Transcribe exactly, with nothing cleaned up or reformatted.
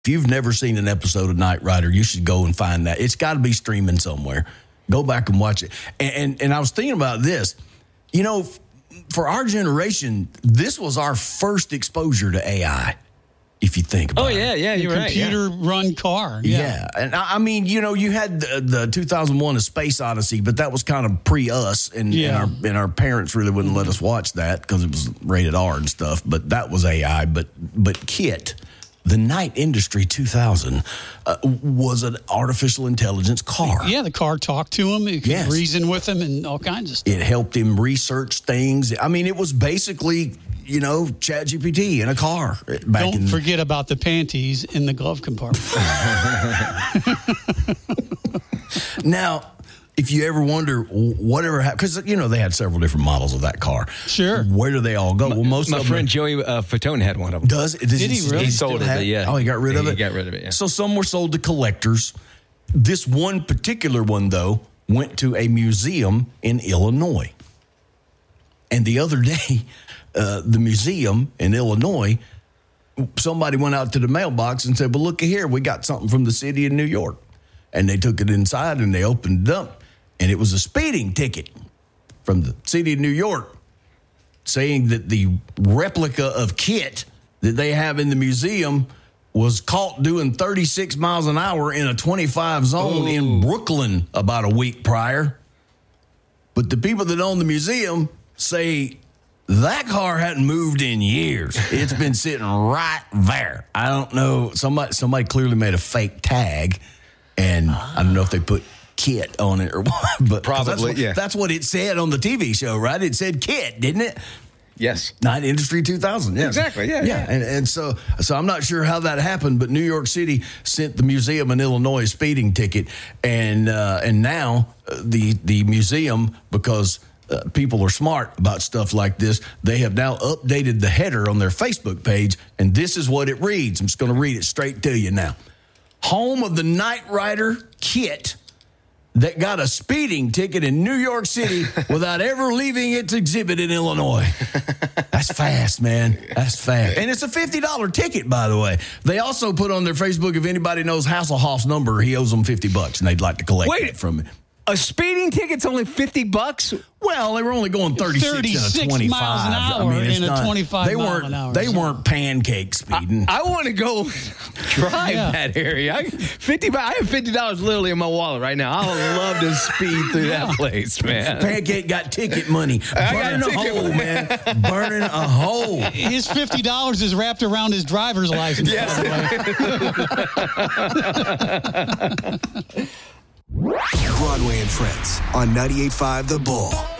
If you've never seen an episode of Knight Rider, you should go and find that. It's got to be streaming somewhere. Go back and watch it. And, and, and I was thinking about this. You know, for our generation, this was our first exposure to A I, if you think about it. Oh, yeah, yeah, you're right. Computer-run car. Yeah. yeah. And I, I mean, you know, you had the, the two thousand one A Space Odyssey, but that was kind of pre-us, and, Yeah. and, our, and our parents really wouldn't let us watch that because it was rated R and stuff, but that was A I. But, but KITT, the Knight Industry two thousand, uh, was an artificial intelligence car. Yeah, the car talked to him. It could Yes. reason with him and all kinds of stuff. It helped him research things. I mean, it was basically, you know, ChatGPT in a car. Back Don't in, forget about the panties in the glove compartment. Now, if you ever wonder whatever happened, because, you know, they had several different models of that car. Sure. Where do they all go? Well, most My of friend them. Joey uh, Fatone had one of them. Does, does Did he really? He still sold it, have yeah. Oh, he got rid of He it? got rid of it, yeah. So some were sold to collectors. This one particular one, though, went to a museum in Illinois. And the other day, uh, the museum in Illinois, somebody went out to the mailbox and said, well, look here, we got something from the city of New York. And they took it inside and they opened it up. And it was a speeding ticket from the city of New York saying that the replica of KITT that they have in the museum was caught doing thirty-six miles an hour in a twenty-five zone Ooh. in Brooklyn about a week prior. But the people that own the museum say that car hadn't moved in years. It's been sitting right there. I don't know. Somebody, somebody clearly made a fake tag, and I don't know if they put KITT on it or what, but 'cause that's Probably, what, yeah. that's what it said on the T V show, right? It said KITT, didn't it? Yes. Knight Industry two thousand, yes. Exactly, yeah, yeah. yeah. And, and so, so I'm not sure how that happened, but New York City sent the museum in Illinois a speeding ticket, and uh, and now uh, the the museum, because uh, people are smart about stuff like this, they have now updated the header on their Facebook page, and this is what it reads. I'm just going to read it straight to you now. Home of the Knight Rider KITT that got a speeding ticket in New York City without ever leaving its exhibit in Illinois. That's fast, man. That's fast. And it's a fifty dollars ticket, by the way. They also put on their Facebook, if anybody knows Hasselhoff's number, he owes them fifty bucks, and they'd like to collect Wait. it from him. A speeding ticket's only fifty bucks? Well, they were only going thirty-six, thirty-six and a twenty-five. miles an hour it's in a not- twenty-five they mile weren't, an hour They zone. weren't pancake speeding. I want to go drive Yeah. that area. I, fifty. I have fifty dollars literally in my wallet right now. I would love to speed through that place, man. Pancake got ticket money. I got Burning a ticket hole, money. man. Burning a hole. His fifty dollars is wrapped around his driver's license. Yes. By the way. Broadway and Friends on ninety-eight point five The Bull.